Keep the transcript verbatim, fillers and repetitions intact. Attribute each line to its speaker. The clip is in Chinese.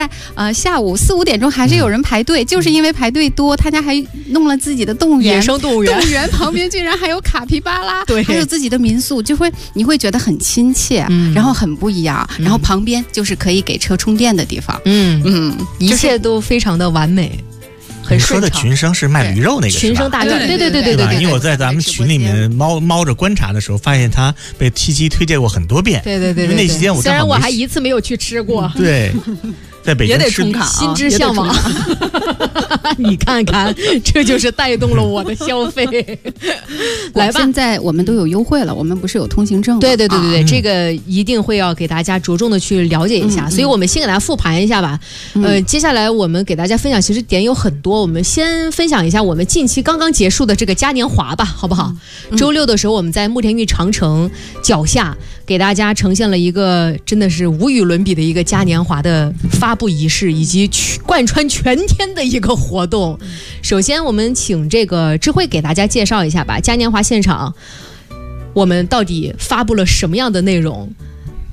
Speaker 1: 呃，下午四五点钟还是有人排队，嗯、就是因为排队多，他家还弄了自己的动物园，
Speaker 2: 野生动物园，
Speaker 1: 动物园旁边居然还有卡皮巴拉，
Speaker 2: 对，
Speaker 1: 还有自己的民宿，就会你会觉得很亲切，嗯、然后很不一样，嗯、然后旁边就是可以给车充电的地方，
Speaker 2: 嗯嗯，一切都非常的完美。
Speaker 3: 你说的群生是卖驴肉那个
Speaker 2: 群生大院，
Speaker 1: 对对对对
Speaker 3: 对对，因为我在咱们群里面猫猫着观察的时候，发现他被七七推荐过很多遍。
Speaker 2: 对对对，
Speaker 3: 因为那期间我
Speaker 2: 虽然我还一次没有去吃过，
Speaker 3: 对，在北京
Speaker 1: 也得充卡，
Speaker 2: 心之向往。你看看，这就是带动了我的消费。来吧，
Speaker 1: 现在我们都有优惠了，我们不是有通行证吗？
Speaker 2: 对对对对对，这个一定会要给大家着重的去了解一下。所以我们先给大家复盘一下吧。呃，接下来我们给大家分享，其实点有很多，我们先分享一下我们近期刚刚结束的这个嘉年华吧，好不好？周六的时候，我们在慕田峪长城脚下给大家呈现了一个真的是无与伦比的一个嘉年华的发布仪式，以及贯穿全天的一个活动。首先我们请这个智慧给大家介绍一下吧，嘉年华现场我们到底发布了什么样的内容，